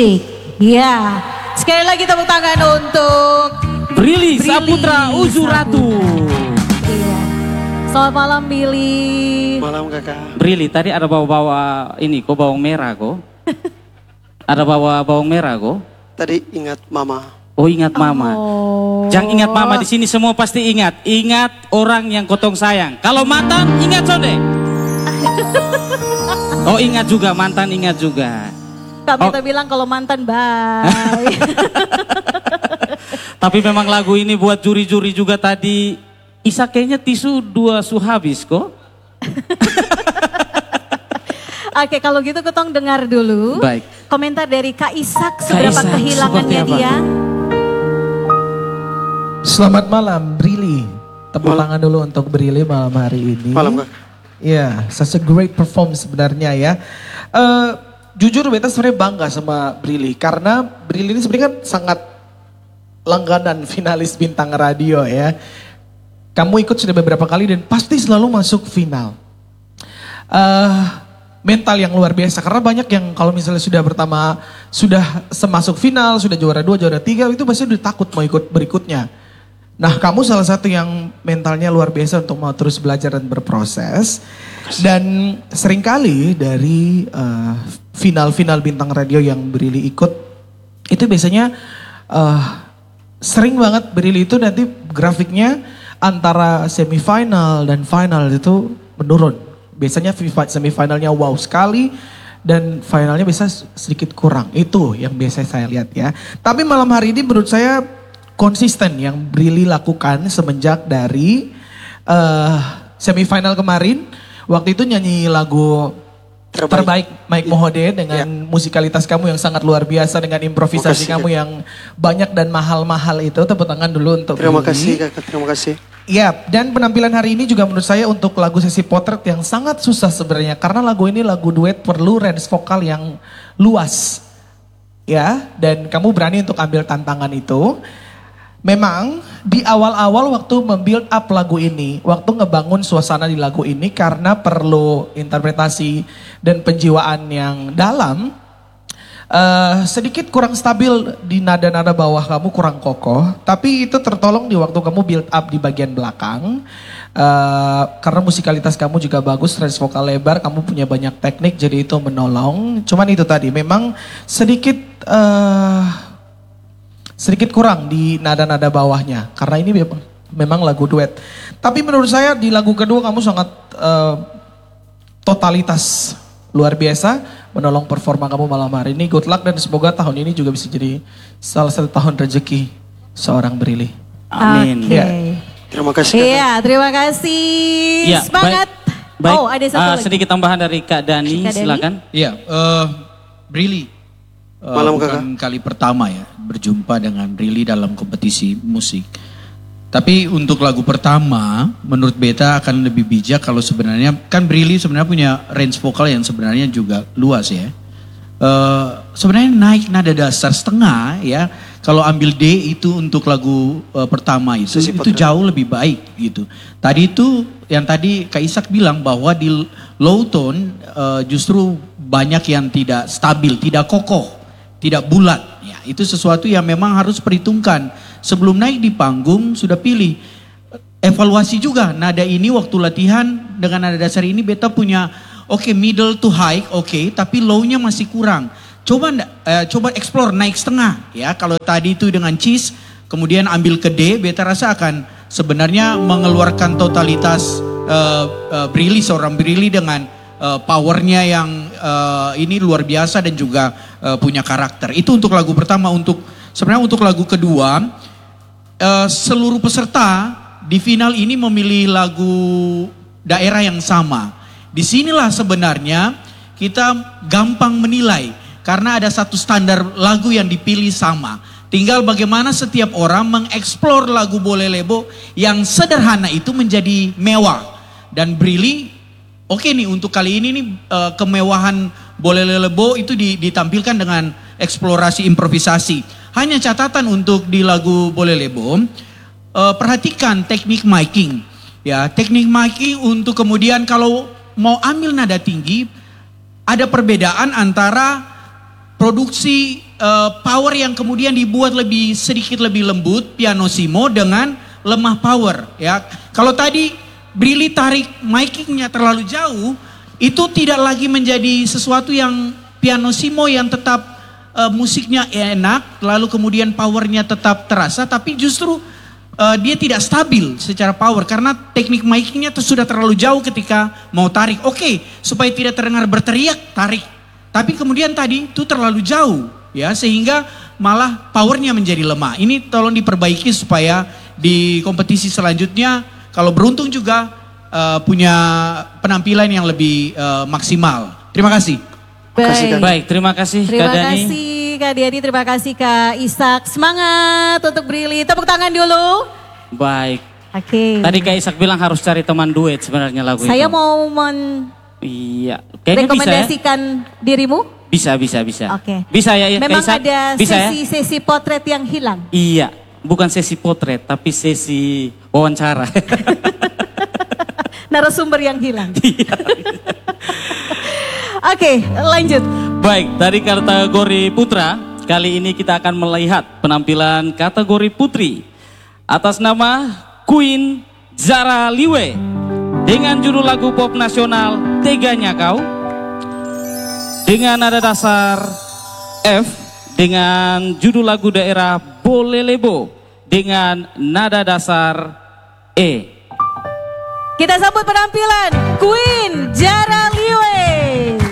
Musik. Ya, sekali lagi tepuk tangan untuk Brili Saputra Uzuratu. Iya. Selamat malam Billy. Malam kakak. Brili tadi ada bawa-bawa ini kok bawang merah kok. Ada bawa bawang merah kok. Tadi ingat mama. Oh ingat mama. Oh. Jangan ingat mama, di sini semua pasti ingat. Ingat orang yang kotong sayang. Kalau mantan ingat Sonde. Oh ingat juga, mantan ingat juga. Kak Meta bilang kalau mantan bye. Tapi memang lagu ini buat juri-juri juga tadi. Isa kayaknya tisu 2 su habis kok. Oke, kalau gitu ketong dengar dulu. Baik. Komentar dari Kak Isak seberapa Isak, kehilangannya seperti apa? dia. Selamat malam Brili. Tepuk tangan dulu untuk Brili malam hari ini. Malam kak. Ya, such a great perform sebenarnya ya. Jujur beta sebenarnya bangga sama Brili. Karena Brili ini sebenarnya kan sangat langganan finalis bintang radio ya. Kamu ikut sudah beberapa kali dan pasti selalu masuk final. Mental yang luar biasa. Karena banyak yang kalau misalnya sudah semasuk final, sudah juara 2, juara 3, itu pasti udah takut mau ikut berikutnya. Nah kamu salah satu yang mentalnya luar biasa untuk mau terus belajar dan berproses. Dan seringkali dari final-final bintang radio yang Brili ikut, itu biasanya sering banget Brili itu nanti grafiknya antara semifinal dan final itu menurun. Biasanya semifinalnya wow sekali dan finalnya bisa sedikit kurang. Itu yang biasa saya lihat ya. Tapi malam hari ini menurut saya konsisten yang Brili lakukan semenjak dari semifinal kemarin. Waktu itu nyanyi lagu terbaik Mike Mohede dengan musikalitas kamu yang sangat luar biasa, dengan improvisasi kamu yang banyak dan mahal-mahal itu. Tepuk tangan dulu untuk Terima Brili. kasih kakak, terima kasih. Ya, dan penampilan hari ini juga menurut saya untuk lagu sesi potret yang sangat susah sebenarnya. Karena lagu ini lagu duet perlu range vokal yang luas. Ya, dan kamu berani untuk ambil tantangan itu. Memang di awal-awal waktu membuild up lagu ini, waktu ngebangun suasana di lagu ini karena perlu interpretasi dan penjiwaan yang dalam, sedikit kurang stabil di nada-nada bawah kamu, kurang kokoh. Tapi itu tertolong di waktu kamu build up di bagian belakang. Karena musikalitas kamu juga bagus, range vokal lebar, kamu punya banyak teknik, jadi itu menolong. Cuman itu tadi, memang sedikit kurang di nada-nada bawahnya. Karena ini memang lagu duet. Tapi menurut saya di lagu kedua kamu sangat totalitas luar biasa, menolong performa kamu malam hari ini. Good luck dan semoga tahun ini juga bisa jadi salah satu tahun rezeki seorang Brili. Amin. Oke. Ya. Terima kasih kakak. Iya, terima kasih. Ya, Semangat. Baik. Oh, ada satu lagi. Sedikit tambahan dari Kak Dani, Kak Dani? silakan. Iya, Brili. Malam, bukan kali pertama ya berjumpa dengan Brili dalam kompetisi musik. Tapi untuk lagu pertama, menurut beta akan lebih bijak kalau sebenarnya kan Brili sebenarnya punya range vokal yang sebenarnya juga luas ya. Sebenarnya naik nada dasar setengah ya. Kalau ambil D itu untuk lagu pertama itu jauh lebih baik gitu. Tadi itu yang tadi Kak Isak bilang bahwa di low tone justru banyak yang tidak stabil, tidak kokoh, tidak bulat. Ya, itu sesuatu yang memang harus perhitungkan. Sebelum naik di panggung sudah pilih. Evaluasi juga nada ini waktu latihan dengan nada dasar ini beta punya middle to high tapi low-nya masih kurang. Coba explore naik setengah ya. Kalau tadi itu dengan cheese kemudian ambil ke D, beta rasa akan sebenarnya mengeluarkan totalitas seorang Brili dengan powernya yang ini luar biasa dan juga punya karakter. Itu untuk lagu pertama. Sebenarnya untuk lagu kedua, seluruh peserta di final ini memilih lagu daerah yang sama. Disinilah sebenarnya kita gampang menilai karena ada satu standar lagu yang dipilih sama. Tinggal bagaimana setiap orang mengeksplor lagu Bolelebo yang sederhana itu menjadi mewah. Dan Brili nih untuk kali ini nih kemewahan Bolelebo itu ditampilkan dengan eksplorasi improvisasi. Hanya catatan untuk di lagu Bolelebo, perhatikan teknik miking. Ya, teknik miking untuk kemudian kalau mau ambil nada tinggi, ada perbedaan antara produksi power yang kemudian dibuat sedikit lebih lembut, pianissimo dengan lemah power ya. Kalau tadi Brili tarik mic-nya terlalu jauh, itu tidak lagi menjadi sesuatu yang pianissimo yang tetap musiknya enak, lalu kemudian powernya tetap terasa, tapi justru dia tidak stabil secara power karena teknik mic-nya sudah terlalu jauh ketika mau tarik. Oke, supaya tidak terdengar berteriak, tarik. Tapi kemudian tadi itu terlalu jauh ya, sehingga malah powernya menjadi lemah. Ini tolong diperbaiki supaya di kompetisi selanjutnya kalau beruntung juga punya penampilan yang lebih maksimal. Terima kasih. Baik. Baik, terima kasih Terima Kak Dani. kasih Kak Diani, terima kasih Kak Ishak. Semangat untuk Brili. Tepuk tangan dulu. Baik. Oke. Tadi Kak Ishak bilang harus cari teman duet sebenarnya lagu Saya itu. mau Iya, kayaknya bisa ya. merekomendasikan dirimu. Bisa. Oke. Bisa ya, Memang Kak Ishak? ada Bisa ya? sesi potret yang hilang. Iya, bukan sesi potret, tapi sesi wawancara. Narasumber yang hilang. Iya. Oke, lanjut. Baik, dari kategori putra, kali ini kita akan melihat penampilan kategori putri. Atas nama Queen Zara Liwe, dengan judul lagu pop nasional Teganya Kau, dengan nada dasar F, dengan judul lagu daerah Bolelebo, dengan nada dasar E. Kita sambut penampilan Queen Zara Liwe.